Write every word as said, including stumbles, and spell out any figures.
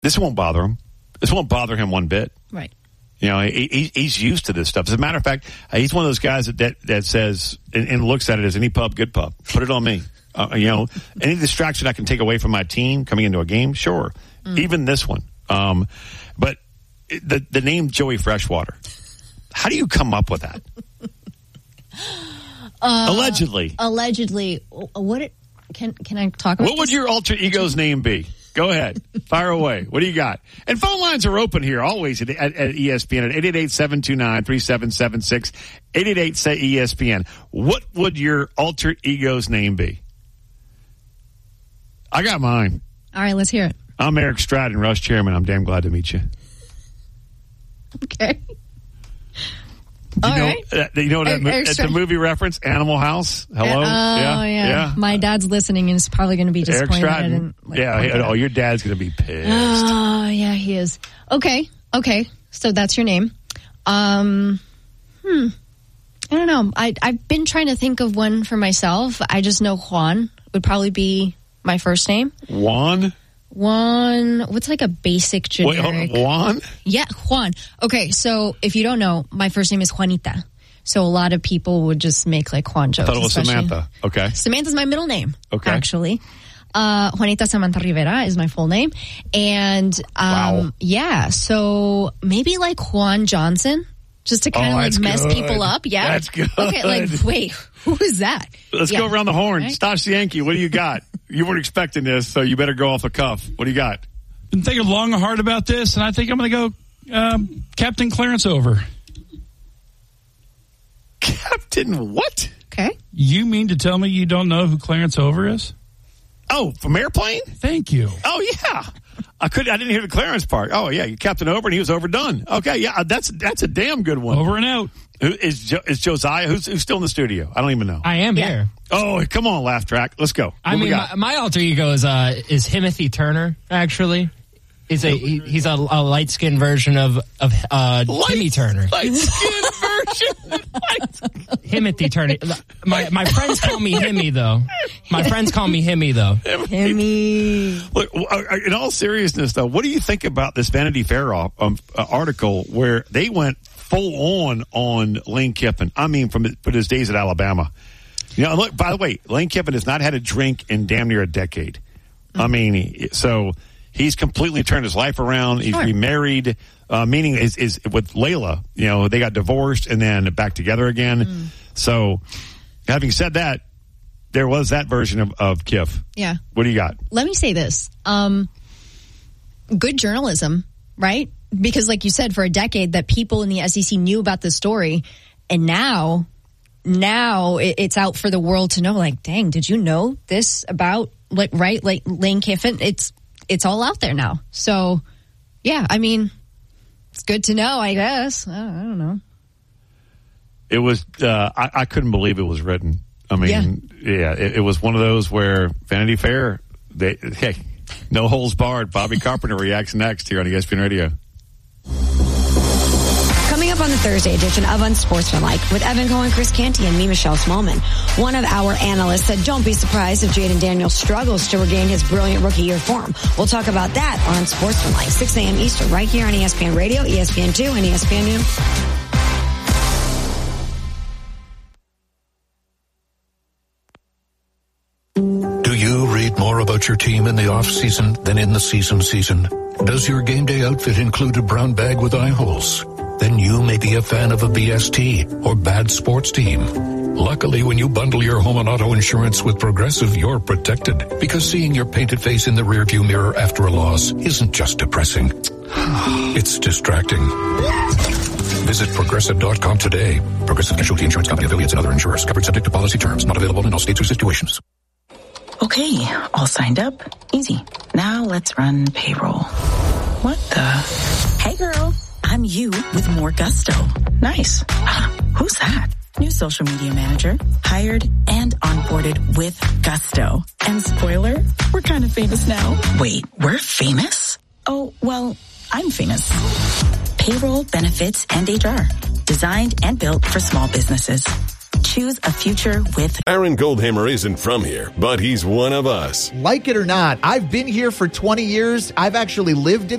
This won't bother him. This won't bother him one bit. Right. You know, he, he's used to this stuff. As a matter of fact, he's one of those guys that that, that says and, and looks at it as any pub, good pub. Put it on me. Uh, you know, any distraction I can take away from my team coming into a game, sure. Mm. Even this one. Um, but the the name Joey Freshwater. How do you come up with that? uh, allegedly. Allegedly. What it, can can I talk about? What would this? your alter ego's name be? Go ahead. Fire away. What do you got? And phone lines are open here always at, at, at E S P N at eight eight eight, seven two nine, three seven seven six, eight eight eight, say E S P N. What would your alter ego's name be? I got mine. All right, let's hear it. I'm Eric Stratton, Rush Chairman. I'm damn glad to meet you. Okay. You All know, right. uh, you know what Eric, that, Eric it's a movie reference? Animal House. Hello? Uh, oh, yeah. yeah. yeah. My dad's listening and is probably going to be Eric disappointed. Stratton. I didn't, like, yeah. like Oh, your dad's going to be pissed. Oh, yeah, he is. Okay. Okay. So that's your name. Um, hmm. I don't know. I, I've been trying to think of one for myself. I just know Juan would probably be my first name. Juan? Juan. What's like a basic generic? Wait, Juan? Yeah, Juan. Okay, so if you don't know, my first name is Juanita. So a lot of people would just make like Juan jokes. I thought it was Samantha. Okay. Samantha's my middle name. Okay. Actually. Uh, Juanita Samantha Rivera is my full name. And, um, wow. yeah, so maybe like Juan Johnson, just to kind of oh, like mess good. people up. Yeah. That's good. Okay, like, wait, who is that? Let's yeah. go around the horn. Right. Stosh Yankee, what do you got? You weren't expecting this, so you better go off the cuff. What do you got? Been thinking long and hard about this, and I think I'm going to go um, Captain Clarence Over. Captain what? Okay. You mean to tell me you don't know who Clarence Over is? Oh, from Airplane? Thank you. Oh, yeah. I could. I didn't hear the Clarence part. Oh, yeah. You Captain Over, and he was overdone. Okay, yeah. That's that's a damn good one. Over and out. Who, is jo- is Josiah? Who's, who's still in the studio? I don't even know. I am yeah. here. Oh, come on, laugh track. Let's go. What I mean, my, my alter ego is uh, is Timothy Turner. Actually, he's a he, he's a, a light skinned version of of uh, light, Timmy Turner. Light skinned version. Light. Timothy Turner. My my friends call me Himmy though. My friends call me Himmy though. Himmy. Look, in all seriousness, though, what do you think about this Vanity Fair um, uh, article where they went full on on Lane Kiffin? I mean, from from his days at Alabama. You know, look, by the way, Lane Kiffin has not had a drink in damn near a decade. Mm-hmm. I mean, so he's completely turned his life around. He's sure. remarried, uh, meaning is, is with Layla. You know, they got divorced and then back together again. Mm. So, having said that, there was that version of, of Kiff. Yeah. What do you got? Let me say this. Um, good journalism, right? Because like you said, for a decade that people in the S E C knew about this story, and now... Now it's out for the world to know, like, dang, did you know this about, like, right, like Lane Kiffin? It's it's all out there now. So, yeah, I mean, it's good to know, I guess. I don't, I don't know. It was, uh, I, I couldn't believe it was written. I mean, yeah, yeah it, it was one of those where Vanity Fair, they, hey, no holds barred. Bobby Carpenter reacts next here on E S P N Radio. Coming up on the Thursday edition of Unsportsmanlike with Evan Cohen, Chris Canty, and me, Michelle Smallman. One of our analysts said, don't be surprised if Jaden Daniels struggles to regain his brilliant rookie year form. We'll talk about that on Unsportsmanlike, six a.m. Eastern, right here on E S P N Radio, E S P N two, and E S P N U. Do you read more about your team in the off-season than in the season season? Does your game day outfit include a brown bag with eye holes? Then you may be a fan of a B S T or bad sports team. Luckily, when you bundle your home and auto insurance with Progressive, you're protected, because seeing your painted face in the rearview mirror after a loss isn't just depressing. It's distracting. Visit Progressive dot com today. Progressive Casualty Insurance Company, affiliates, and other insurers. Covered subject to policy terms. Not available in all states or situations. Okay, all signed up. Easy. Now let's run payroll. What the? Hey, girl. I'm you with more gusto. Nice. Who's that? New social media manager. Hired and onboarded with gusto. And spoiler, we're kind of famous now. Wait, we're famous? Oh, well, I'm famous. Payroll, benefits, and H R. Designed and built for small businesses. Choose a future with Aaron Goldhammer isn't from here, but he's one of us. Like it or not, I've been here for twenty years. I've actually lived in